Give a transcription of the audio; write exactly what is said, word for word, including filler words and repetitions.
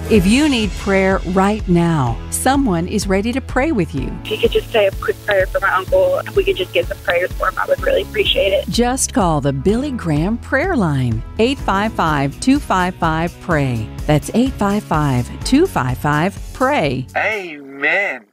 If you need prayer right now, someone is ready to pray with you. If you could just say a quick prayer for my uncle, if we could just get some prayers for him, I would really appreciate it. Just call the Billy Graham Prayer Line, eight five five, two five five, P R A Y. That's eight five five, two five five, P R A Y. Amen.